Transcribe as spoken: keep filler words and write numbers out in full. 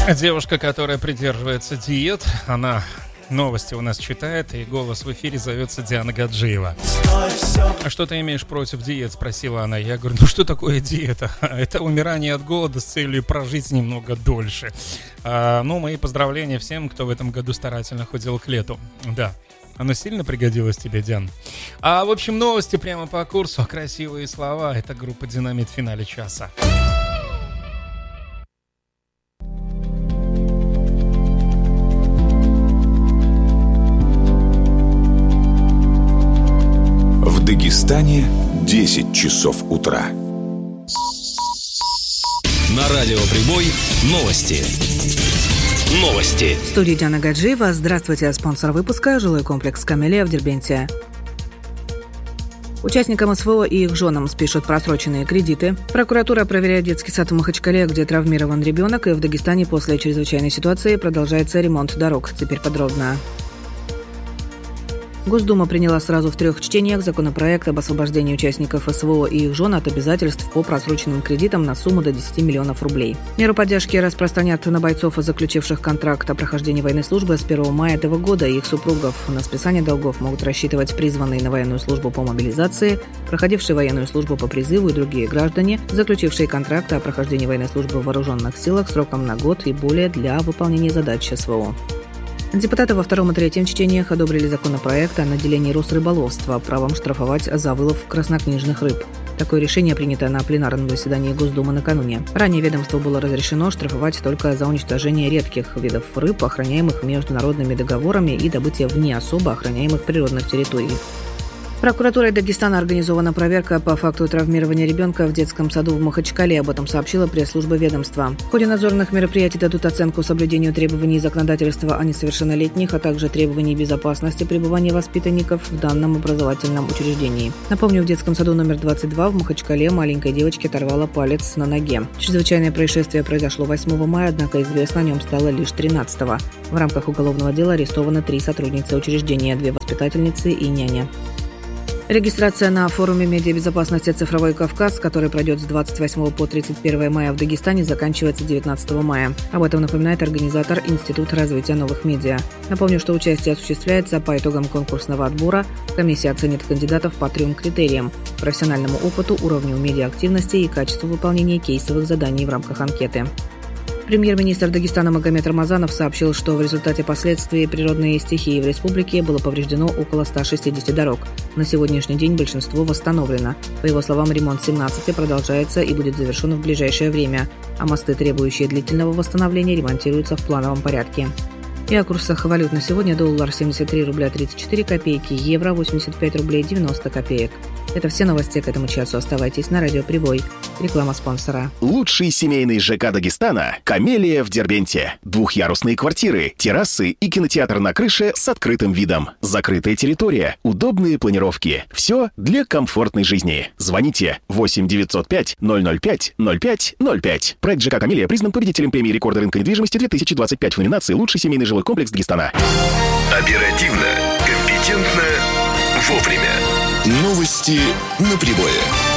Девушка, которая придерживается диет, она новости у нас читает, и голос в эфире зовется Диана Гаджиева. А что ты имеешь против диет, спросила она. Я говорю, ну что такое диета? Это умирание от голода с целью прожить немного дольше. а, Ну, мои поздравления всем, кто в этом году старательно худел к лету. Да. Оно сильно пригодилось тебе, Диан? А, в общем, новости прямо по курсу. Красивые слова. Это группа «Динамит» в финале часа. В Дагестане десять часов утра. На радио «Прибой» новости. Новости. В студии Диана Гаджиева. Здравствуйте. Спонсор выпуска – жилой комплекс «Камелия» в Дербенте. Участникам СВО и их женам спишут просроченные кредиты. Прокуратура проверяет детский сад в Махачкале, где травмирован ребенок, и в Дагестане после чрезвычайной ситуации продолжается ремонт дорог. Теперь подробно. Госдума приняла сразу в трех чтениях законопроект об освобождении участников СВО и их жен от обязательств по просроченным кредитам на сумму до десяти миллионов рублей. Меру поддержки распространят на бойцов, заключивших контракт о прохождении военной службы с первого мая этого года, и их супругов. На списание долгов могут рассчитывать призванные на военную службу по мобилизации, проходившие военную службу по призыву и другие граждане, заключившие контракт о прохождении военной службы в вооруженных силах сроком на год и более для выполнения задач СВО. Депутаты во втором и третьем чтениях одобрили законопроект о наделении Росрыболовства правом штрафовать за вылов краснокнижных рыб. Такое решение принято на пленарном заседании Госдумы накануне. Ранее ведомству было разрешено штрафовать только за уничтожение редких видов рыб, охраняемых международными договорами, и добытие вне особо охраняемых природных территорий. Прокуратурой Дагестана организована проверка по факту травмирования ребенка в детском саду в Махачкале. Об этом сообщила пресс-служба ведомства. В ходе надзорных мероприятий дадут оценку соблюдению требований законодательства о несовершеннолетних, а также требований безопасности пребывания воспитанников в данном образовательном учреждении. Напомню, в детском саду номер двадцать два в Махачкале маленькой девочке оторвало палец на ноге. Чрезвычайное происшествие произошло восьмого мая, однако известно о нем стало лишь тринадцатого. В рамках уголовного дела арестованы три сотрудницы учреждения, две воспитательницы и няня. Регистрация на форуме медиабезопасности «Цифровой Кавказ», который пройдет с двадцать восьмого по тридцать первое мая в Дагестане, заканчивается девятнадцатого мая. Об этом напоминает организатор Институт развития новых медиа. Напомню, что участие осуществляется по итогам конкурсного отбора. Комиссия оценит кандидатов по трем критериям – профессиональному опыту, уровню медиаактивности и качеству выполнения кейсовых заданий в рамках анкеты. Премьер-министр Дагестана Магомед Рамазанов сообщил, что в результате последствий природной стихии в республике было повреждено около ста шестидесяти дорог. На сегодняшний день большинство восстановлено. По его словам, ремонт семнадцати продолжается и будет завершен в ближайшее время, а мосты, требующие длительного восстановления, ремонтируются в плановом порядке. И о курсах валют на сегодня: доллар семьдесят три рубля тридцать четыре копейки, евро восемьдесят пять рублей девяносто копеек. Это все новости к этому часу. Оставайтесь на радио «Прибой». Реклама спонсора. Лучший семейный ЖК Дагестана – «Камелия» в Дербенте. Двухъярусные квартиры, террасы и кинотеатр на крыше с открытым видом. Закрытая территория, удобные планировки. Все для комфортной жизни. Звоните восемь девятьсот пять ноль ноль пять ноль пять ноль пять. Проект ЖК «Камелия» признан победителем премии рекорда рынка недвижимости две тысячи двадцать пять в номинации «Лучший семейный жилой комплекс Дагестана». Оперативно, компетентно, вовремя. Новости на Прибое.